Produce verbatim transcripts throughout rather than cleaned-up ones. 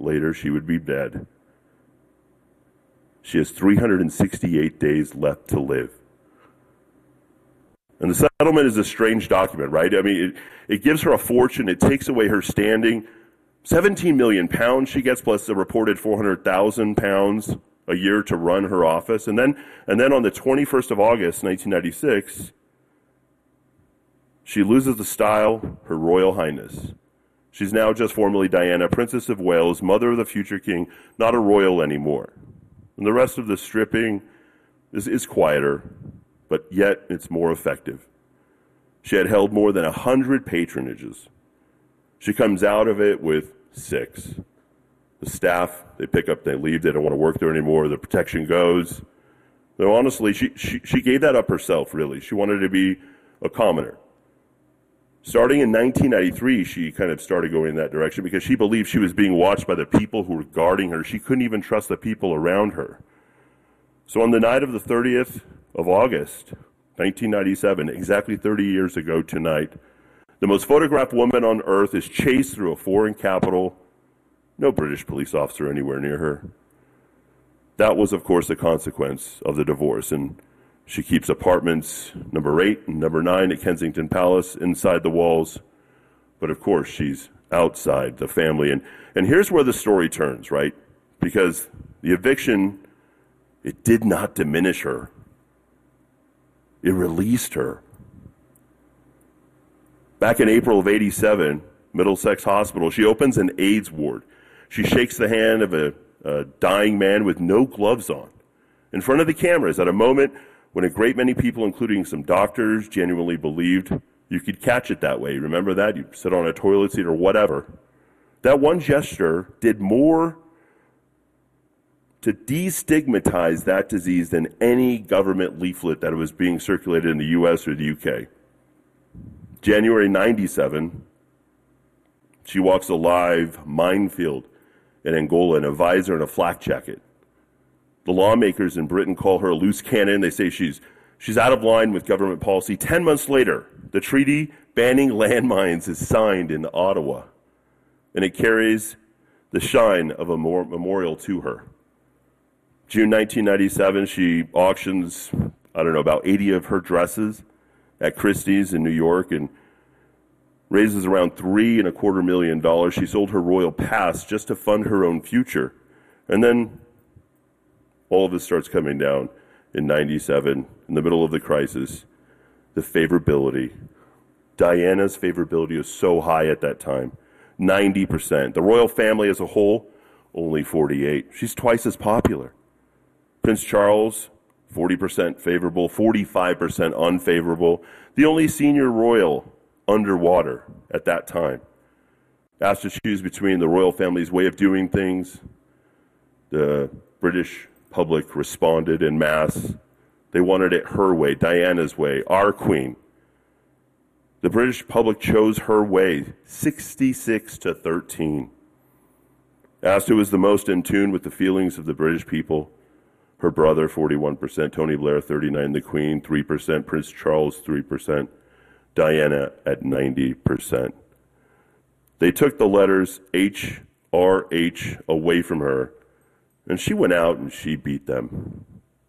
later, she would be dead. She has three hundred sixty-eight days left to live. And the settlement is a strange document, right? I mean, it, it gives her a fortune. It takes away her standing. seventeen million pounds she gets, plus a reported four hundred thousand pounds a year to run her office. And then, and then on the twenty-first of August, nineteen ninety-six, she loses the style, Her Royal Highness. She's now just formally Diana, Princess of Wales, mother of the future king, not a royal anymore. And the rest of the stripping is, is quieter, but yet it's more effective. She had held more than a hundred patronages. She comes out of it with six. The staff, they pick up, they leave, they don't want to work there anymore, the protection goes. So honestly, she, she, she gave that up herself, really. She wanted to be a commoner. Starting in nineteen ninety-three, she kind of started going in that direction because she believed she was being watched by the people who were guarding her. She couldn't even trust the people around her. So on the night of the thirtieth of August, nineteen ninety-seven, exactly thirty years ago tonight, the most photographed woman on earth is chased through a foreign capital. No British police officer anywhere near her. That was, of course, the consequence of the divorce, and she keeps apartments number eight and number nine at Kensington Palace inside the walls. But of course, she's outside the family. And, and here's where the story turns, right? Because the eviction, it did not diminish her. It released her. Back in April of eighty-seven, Middlesex Hospital, she opens an AIDS ward. She shakes the hand of a, a dying man with no gloves on in front of the cameras at a moment when a great many people, including some doctors, genuinely believed you could catch it that way. Remember that? You sit on a toilet seat or whatever. That one gesture did more to destigmatize that disease than any government leaflet that was being circulated in the U S or the U K. January ninety-seven, she walks a live minefield in Angola in a visor and a flak jacket. The lawmakers in Britain call her a loose cannon. They say she's she's out of line with government policy. Ten months later, the treaty banning landmines is signed in Ottawa, and it carries the shine of a memorial to her. June nineteen ninety-seven, she auctions, I don't know, about eighty of her dresses at Christie's in New York and raises around three and a quarter million dollars. She sold her royal past just to fund her own future. And then all of this starts coming down in ninety-seven, in the middle of the crisis. The favorability. Diana's favorability is so high at that time, ninety percent. The royal family as a whole, only forty-eight. She's twice as popular. Prince Charles, forty percent favorable, forty-five percent unfavorable. The only senior royal underwater at that time. Asked to choose between the royal family's way of doing things, the British public responded en masse. They wanted it her way, Diana's way, our queen. The British public chose her way, sixty-six to thirteen. Asked who was the most in tune with the feelings of the British people. Her brother, forty-one percent, Tony Blair, thirty-nine, the Queen, three percent, Prince Charles, three percent, Diana at ninety percent. They took the letters H R H away from her, and she went out and she beat them.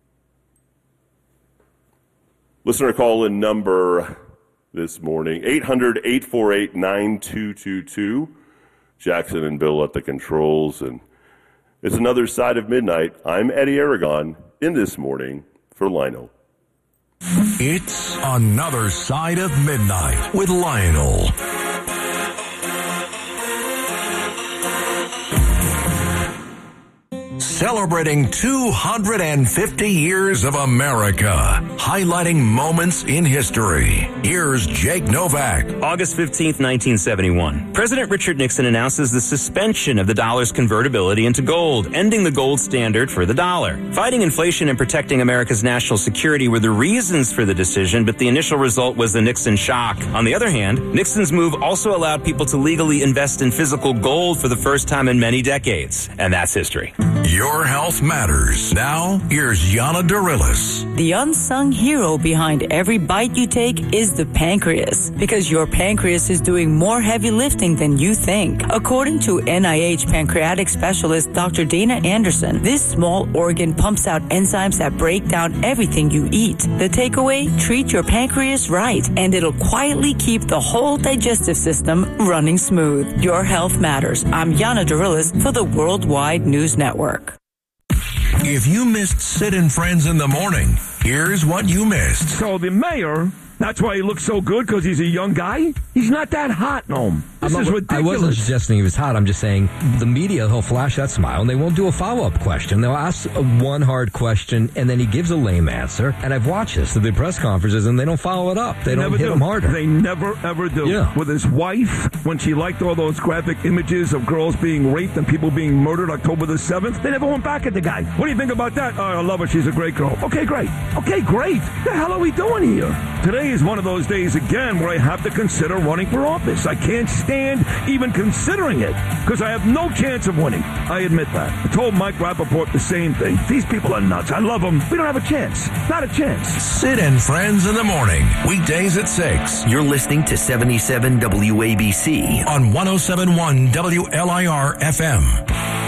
Listener call-in number this morning, eight hundred, eight four eight, nine two two two. Jackson and Bill at the controls, and it's another Side of Midnight. I'm Eddie Aragon in this morning for Lionel. It's Another Side of Midnight with Lionel. Celebrating two hundred fifty years of America, highlighting moments in history. Here's Jake Novak. August fifteenth, nineteen seventy-one. President Richard Nixon announces the suspension of the dollar's convertibility into gold, ending the gold standard for the dollar. Fighting inflation and protecting America's national security were the reasons for the decision, but the initial result was the Nixon shock. On the other hand, Nixon's move also allowed people to legally invest in physical gold for the first time in many decades. And that's history. Your health matters. Now, here's Yana Darilis. The unsung hero behind every bite you take is the pancreas, because your pancreas is doing more heavy lifting than you think. According to N I H pancreatic specialist Doctor Dana Anderson, this small organ pumps out enzymes that break down everything you eat. The takeaway? Treat your pancreas right, and it'll quietly keep the whole digestive system running smooth. Your health matters. I'm Yana Darilis for the Worldwide News Network. If you missed Sid and Friends in the Morning, here's what you missed. So the mayor, that's why he looks so good, because he's a young guy? He's not that hot, no. This not, is ridiculous. I wasn't suggesting he was hot. I'm just saying the media, he'll flash that smile, and they won't do a follow-up question. They'll ask one hard question, and then he gives a lame answer. And I've watched this at the press conferences, and they don't follow it up. They, they don't hit do. him harder. They never, ever do. Yeah. With his wife, when she liked all those graphic images of girls being raped and people being murdered October the seventh, they never went back at the guy. What do you think about that? Oh, I love her. She's a great girl. Okay, great. Okay, great. What the hell are we doing here? Today is one of those days, again, where I have to consider running for office. I can't stand even considering it, because I have no chance of winning. I admit that. I told Mike Rappaport the same thing. These people are nuts. I love them. We don't have a chance. Not a chance. Sid and Friends in the Morning, weekdays at six. You're listening to seventy-seven W A B C on one oh seven point one W L I R F M.